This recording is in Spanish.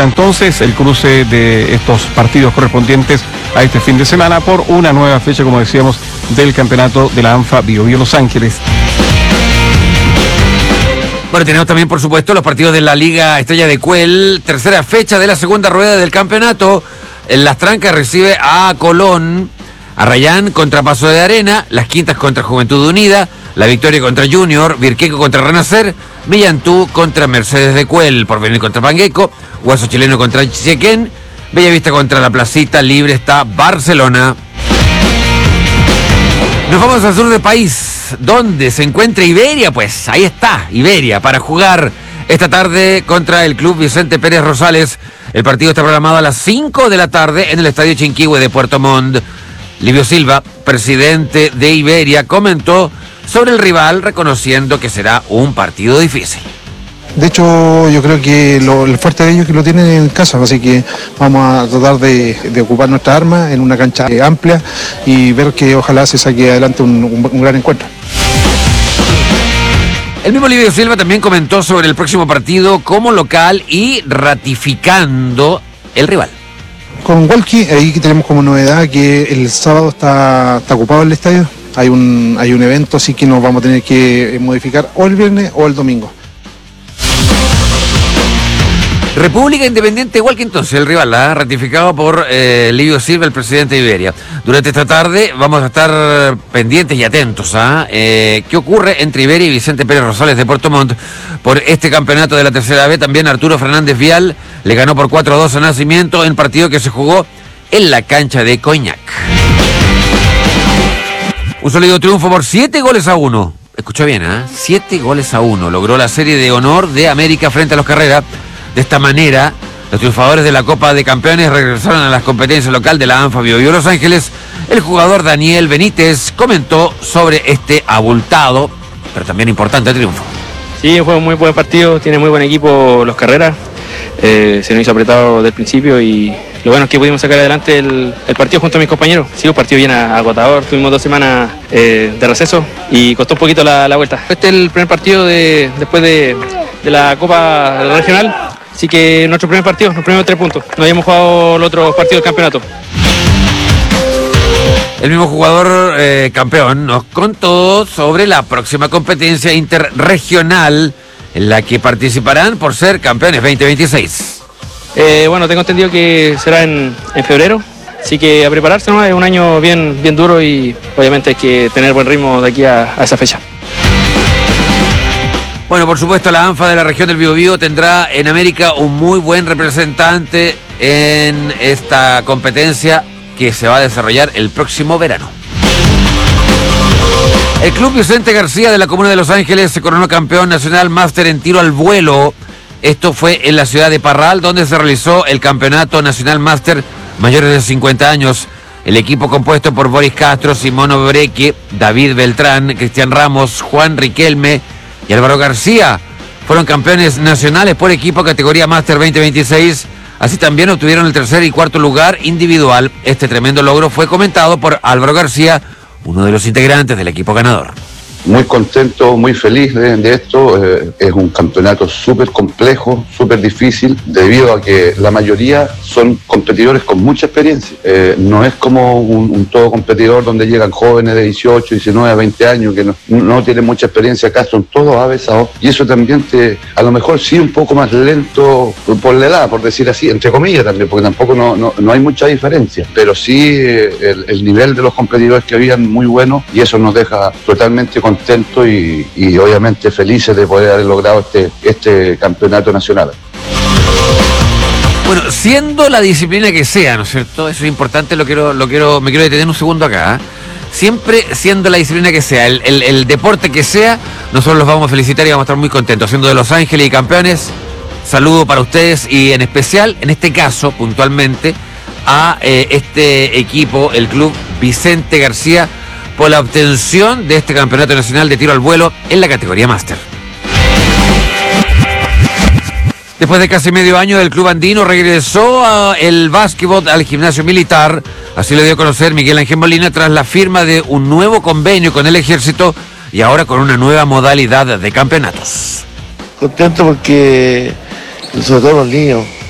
está entonces el cruce de estos partidos correspondientes a este fin de semana por una nueva fecha, como decíamos, del campeonato de la ANFA Biobío Los Ángeles. Bueno, tenemos también, por supuesto, los partidos de la Liga Estrella de Cuel, tercera fecha de la segunda rueda del campeonato. En Las Trancas recibe a Colón, Arrayán contra Paso de Arena, Las Quintas contra Juventud Unida, La Victoria contra Junior, Virqueco contra Renacer, Millantú contra Mercedes de Cuel, Porvenir contra Pangueco, Huaso Chileno contra Chequén, Bellavista contra La Placita, libre está Barcelona. Nos vamos al sur del país, donde se encuentra Iberia, pues ahí está Iberia para jugar esta tarde contra el Club Vicente Pérez Rosales. El partido está programado a las 5 de la tarde en el Estadio Chinquihue de Puerto Montt. Livio Silva, presidente de Iberia, comentó sobre el rival, reconociendo que será un partido difícil. De hecho, yo creo que el fuerte de ellos es que lo tienen en casa, así que vamos a tratar de ocupar nuestra arma en una cancha amplia y ver que ojalá se saque adelante un gran encuentro. El mismo Livio Silva también comentó sobre el próximo partido como local y ratificando el rival. Con Walkie, ahí tenemos como novedad que el sábado está ocupado el estadio. Hay un evento, así que nos vamos a tener que modificar o el viernes o el domingo. República Independiente igual que entonces el rival, ratificado por Livio Silva, el presidente de Iberia. Durante esta tarde vamos a estar pendientes y atentos a qué ocurre entre Iberia y Vicente Pérez Rosales de Puerto Montt por este campeonato de la tercera B. También Arturo Fernández Vial le ganó por 4-2 a Nacimiento en partido que se jugó en la cancha de Coñac. Un sólido triunfo por 7-1. Escuchó bien, 7-1. Logró la serie de honor de América frente a los Carreras. De esta manera, los triunfadores de la Copa de Campeones regresaron a las competencias local de la ANFA Biobío Los Ángeles. El jugador Daniel Benítez comentó sobre este abultado, pero también importante triunfo. Sí, fue un muy buen partido, tiene muy buen equipo los Carreras. Se nos hizo apretado desde el principio y lo bueno es que pudimos sacar adelante el partido junto a mis compañeros. Sí, un partido bien agotador, tuvimos 2 semanas de receso y costó un poquito la vuelta. Este es el primer partido después de la Copa Regional. Así que nuestro primer partido, los primeros 3 puntos. No habíamos jugado los otros partidos del campeonato. El mismo jugador campeón nos contó sobre la próxima competencia interregional en la que participarán por ser campeones 2026. Bueno, tengo entendido que será en febrero. Así que a prepararse, ¿no? Es un año bien duro y obviamente hay que tener buen ritmo de aquí a esa fecha. Bueno, por supuesto, la ANFA de la región del Biobío tendrá en América un muy buen representante en esta competencia que se va a desarrollar el próximo verano. El Club Vicente García de la Comuna de Los Ángeles se coronó campeón nacional máster en tiro al vuelo. Esto fue en la ciudad de Parral, donde se realizó el campeonato nacional máster mayores de 50 años. El equipo compuesto por Boris Castro, Simón Obreque, David Beltrán, Cristian Ramos, Juan Riquelme y Álvaro García fueron campeones nacionales por equipo categoría Máster 2026. Así también obtuvieron el tercer y cuarto lugar individual. Este tremendo logro fue comentado por Álvaro García, uno de los integrantes del equipo ganador. Muy contento, muy feliz de esto. Es un campeonato súper complejo, súper difícil, debido a que la mayoría son competidores con mucha experiencia. No es como un todo competidor donde llegan jóvenes de 18, 19, 20 años que no tienen mucha experiencia. Acá son todos avesados y eso también a lo mejor sí un poco más lento por la edad, por decir así, entre comillas también, porque tampoco no hay mucha diferencia, pero sí el nivel de los competidores que habían muy bueno y eso nos deja totalmente contentos y obviamente felices de poder haber logrado este campeonato nacional. Bueno, siendo la disciplina que sea, ¿no es cierto? Eso es importante, me quiero detener un segundo acá. Siempre siendo la disciplina que sea, el deporte que sea, nosotros los vamos a felicitar y vamos a estar muy contentos. Siendo de Los Ángeles y campeones, saludo para ustedes y en especial, en este caso, puntualmente, a este equipo, el Club Vicente García, por la obtención de este campeonato nacional de tiro al vuelo en la categoría máster. Después de casi medio año, el club andino regresó el básquetbol al gimnasio militar. Así lo dio a conocer Miguel Ángel Molina tras la firma de un nuevo convenio con el ejército y ahora con una nueva modalidad de campeonatos. Contento porque, sobre todo los niños,